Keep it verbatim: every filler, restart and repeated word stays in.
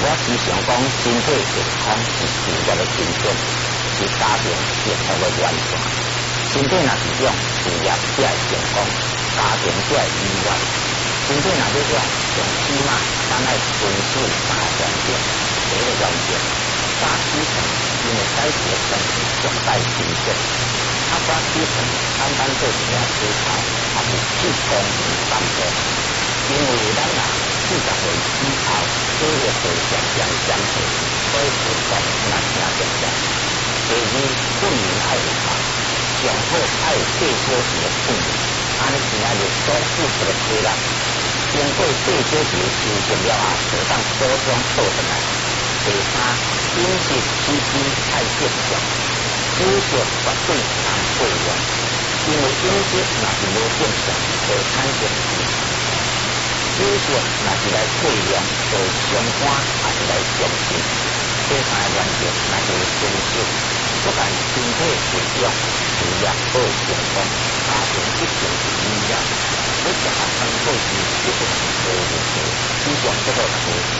我时常讲，身体健康是事业的根本，是家庭幸福的源泉。身体若是弱，事业才会成功，家庭才会意外。身体若要弱，上起码咱爱遵守三原则。第一个原则，早起床，因为早起的床是上带精神。啊，早起床简单做一下洗头，也是去公园散步。因为咱若四十岁以后，体力会渐渐减退，所以运动咱听重要。第二，睡眠爱有够，上好爱有八小时的睡眠，安尼今仔日所付出的体力，经过八小时的休息了后，就当补充倒转来。第三，饮食起居爱正常，主食绝对通过量，因为饮食若是无正常，会产生脂肪。主食若是来过量，就会伤肝，也是来伤肾。这三个原则若是遵守，不但身体会弱，事业都会成功，家庭一定是美满。你食下餐过时，一定是无问题。以上这个是